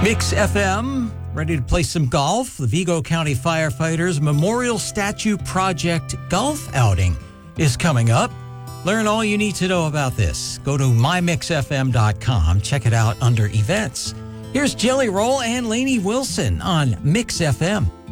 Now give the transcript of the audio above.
Mix FM, ready to play some golf. The Vigo County Firefighters Memorial Statue Project golf outing is coming up. Learn all you need to know about this. Go to mymixfm.com. Check it out under events. Here's Jelly Roll and Lainey Wilson on Mix FM.